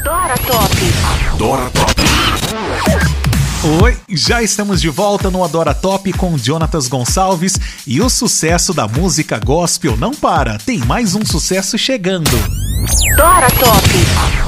Adora Top. Adora Top. Oi, já estamos de volta no Adora Top com Jonatas Gonçalves e o sucesso da música gospel não para, tem mais um sucesso chegando. Adora Top.